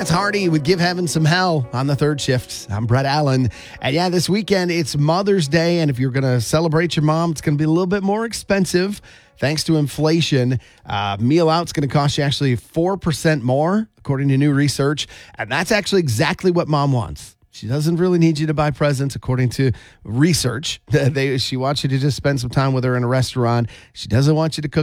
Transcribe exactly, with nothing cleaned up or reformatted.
That's Hardy with Give Heaven Some Hell on the third shift. I'm Brett Allen. And yeah, this weekend it's Mother's Day. And if you're going to celebrate your mom, it's going to be a little bit more expensive thanks to inflation. Uh, meal out's going to cost you actually four percent more, according to new research. And that's actually exactly what mom wants. She doesn't really need you to buy presents, according to research. They, she wants you to just spend some time with her in a restaurant. She doesn't want you to cook